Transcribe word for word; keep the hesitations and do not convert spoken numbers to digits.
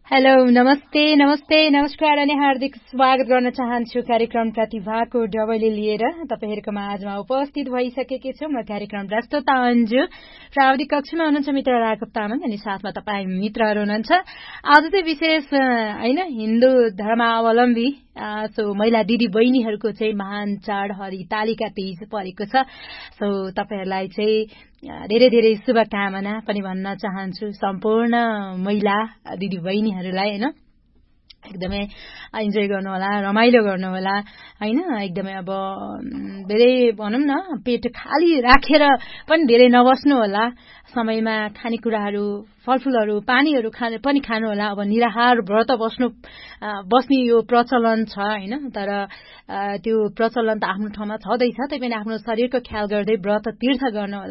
hello नमस्ते नमस्ते नमस्कार अनि हार्दिक स्वागत गर्न चाहन्छु कार्यक्रम प्रतिभाको डबली लिएर तपाईहरुको माझमा उपस्थित भइसकेकी छु म कार्यक्रम प्रस्तुता अन्जु प्राविधिक कक्षमा हुनुहुन्छ मित्र राघव तामाङ अनि साथमा तपाई मित्रहरु हुनुहुन्छ आज चाहिँ विशेष हैन हिन्दू धर्मावलम्बी सो महिला दिदी बहिनीहरुको चाहिँ महान चाड हरितालिका तीज परेको छ सो तपाईहरुलाई चाहिँ धेरै धेरै शुभकामना पनि भन्न चाहन्छु सम्पूर्ण महिला दिदी बहिनीहरुलाई हैन एकदमै इन्जोय गर्नु होला रमाइलो गर्नु होला हैन एकदमै अब धेरै भनौं न पेट खाली राखेर पनि धेरै नबस्नु होला समयमा खानेकुराहरु फलफुलहरु पानीहरु खाने पनि खानु होला अब निराहार व्रत बस्नु बस्ने यो प्रचलन छ हैन तर त्यो प्रचलन त आफ्नो ठाउँमा छदै छ तैपनि आफ्नो शरीरको ख्याल गर्दै व्रत तीर्थ गर्न होला